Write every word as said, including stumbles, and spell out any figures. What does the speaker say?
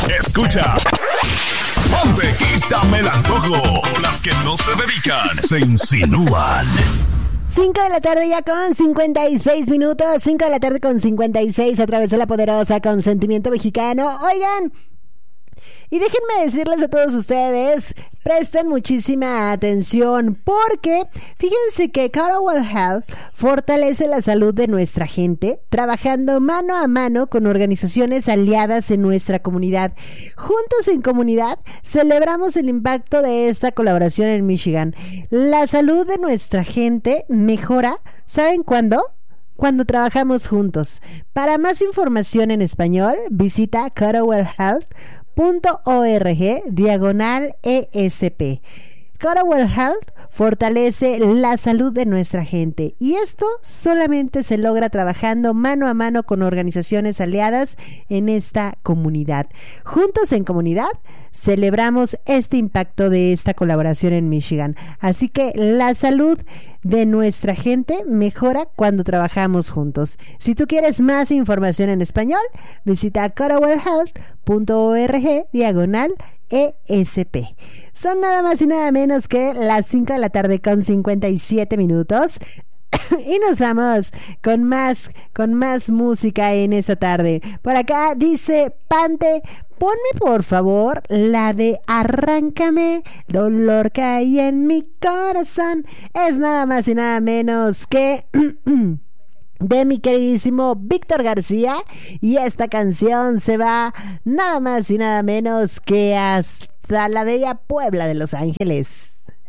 Escucha. Ponte, quítame el antojo. Las que no se dedican, se insinúan. cinco de la tarde ya con cincuenta y seis minutos. cinco de la tarde con cincuenta y seis a través de la poderosa Consentimiento Mexicano. Oigan, y déjenme decirles a todos ustedes, presten muchísima atención porque fíjense que Catawba Health fortalece la salud de nuestra gente trabajando mano a mano con organizaciones aliadas en nuestra comunidad. Juntos en comunidad celebramos el impacto de esta colaboración en Michigan. La salud de nuestra gente mejora, ¿saben cuándo? Cuando trabajamos juntos. Para más información en español, visita catawba health punto org diagonal E S P. Catawba Health fortalece la salud de nuestra gente y esto solamente se logra trabajando mano a mano con organizaciones aliadas en esta comunidad. Juntos en comunidad celebramos este impacto de esta colaboración en Michigan. Así que la salud de nuestra gente mejora cuando trabajamos juntos. Si tú quieres más información en español, visita catawba health punto org diagonal E S P. Son nada más y nada menos que las cinco de la tarde con cincuenta y siete minutos. Y nos vamos con más, con más música en esta tarde. Por acá dice Pante, ponme por favor la de Arráncame, dolor que hay en mi corazón. Es nada más y nada menos que de mi queridísimo Víctor García. Y esta canción se va nada más y nada menos que hasta la bella Puebla de Los Ángeles.